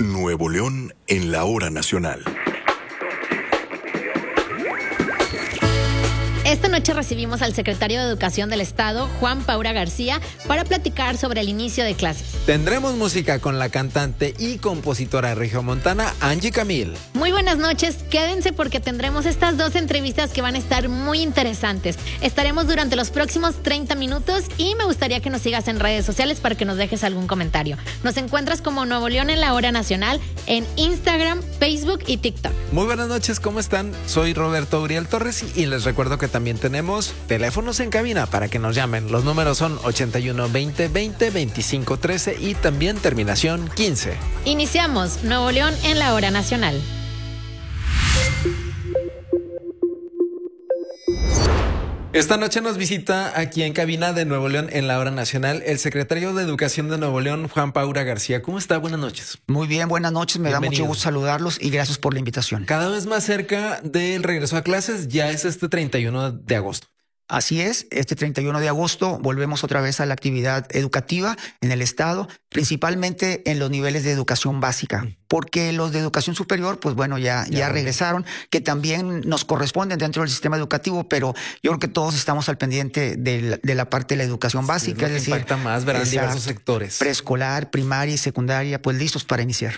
Nuevo León en la hora nacional. Esta noche recibimos al secretario de Educación del Estado, Juan Paura García, para platicar sobre el inicio de clases. Tendremos música con la cantante y compositora regiomontana Angie Camil. Muy buenas noches, quédense porque tendremos estas dos entrevistas que van a estar muy interesantes. Estaremos durante los próximos 30 minutos y me gustaría que nos sigas en redes sociales para que nos dejes algún comentario. Nos encuentras como Nuevo León en la hora nacional en Instagram, Facebook y TikTok. Muy buenas noches, ¿cómo están? Soy Roberto Uriel Torres y les recuerdo que también tenemos teléfonos en cabina para que nos llamen. Los números son 81 20 20 25 13 y también terminación 15. Iniciamos Nuevo León en la hora nacional. Esta noche nos visita aquí en cabina de Nuevo León en la hora nacional el secretario de Educación de Nuevo León, Juan Paura García. ¿Cómo está? Buenas noches. Muy bien, buenas noches. Me Bienvenido. da mucho gusto saludarlos y gracias por la invitación. Cada vez más cerca del regreso a clases, ya es este 31 de agosto. Así es, este 31 de agosto volvemos otra vez a la actividad educativa en el estado, principalmente en los niveles de educación básica, porque los de educación superior, pues bueno, ya regresaron, que también nos corresponden dentro del sistema educativo, pero yo creo que todos estamos al pendiente de la parte de la educación básica. Es decir, impacta más, verán diversos sectores. Preescolar, primaria y secundaria, pues listos para iniciar.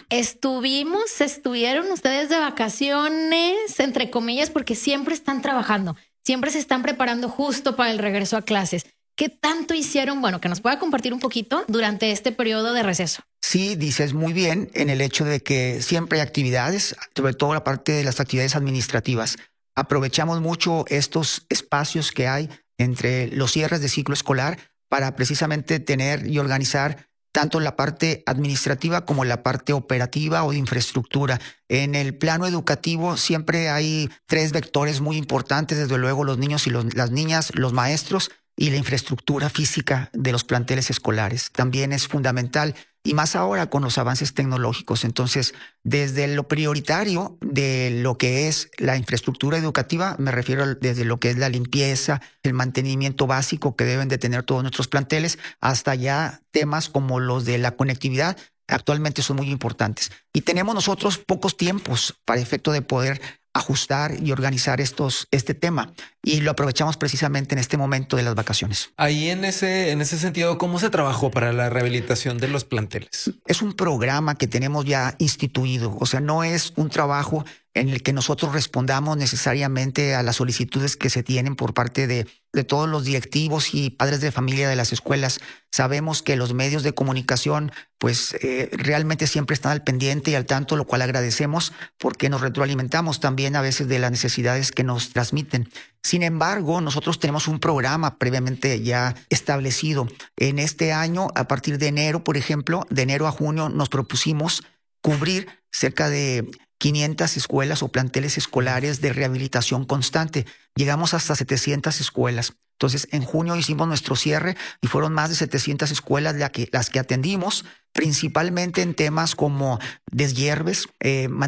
Estuvieron ustedes de vacaciones, entre comillas, porque siempre están trabajando. Siempre se están preparando justo para el regreso a clases. ¿Qué tanto hicieron? Bueno, que nos pueda compartir un poquito durante este periodo de receso. Sí, dices muy bien en el hecho de que siempre hay actividades, sobre todo la parte de las actividades administrativas. Aprovechamos mucho estos espacios que hay entre los cierres de ciclo escolar para precisamente tener y organizar tanto la parte administrativa como la parte operativa o de infraestructura. En el plano educativo siempre hay tres vectores muy importantes, desde luego los niños y las niñas, los maestros y la infraestructura física de los planteles escolares. También es fundamental y más ahora con los avances tecnológicos. Entonces, desde lo prioritario de lo que es la infraestructura educativa, me refiero desde lo que es la limpieza, el mantenimiento básico que deben de tener todos nuestros planteles, hasta ya temas como los de la conectividad, actualmente son muy importantes. Y tenemos nosotros pocos tiempos para efecto de poder ajustar y organizar este tema. Y lo aprovechamos precisamente en este momento de las vacaciones. Ahí en ese sentido, ¿cómo se trabajó para la rehabilitación de los planteles? Es un programa que tenemos ya instituido. O sea, no es un trabajo en el que nosotros respondamos necesariamente a las solicitudes que se tienen por parte de todos los directivos y padres de familia de las escuelas. Sabemos que los medios de comunicación pues realmente siempre están al pendiente y al tanto, lo cual agradecemos porque nos retroalimentamos también a veces de las necesidades que nos transmiten. Sin embargo, nosotros tenemos un programa previamente ya establecido. En este año, a partir de enero, por ejemplo, de enero a junio, nos propusimos cubrir cerca de 500 escuelas o planteles escolares de rehabilitación constante. Llegamos hasta 700 escuelas. Entonces, en junio hicimos nuestro cierre y fueron más de 700 escuelas las que atendimos, principalmente en temas como deshierves,